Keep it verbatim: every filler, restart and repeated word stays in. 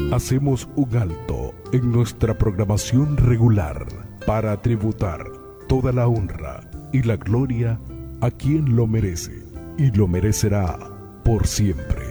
Hacemos un alto en nuestra programación regular para tributar toda la honra y la gloria a quien lo merece y lo merecerá por siempre.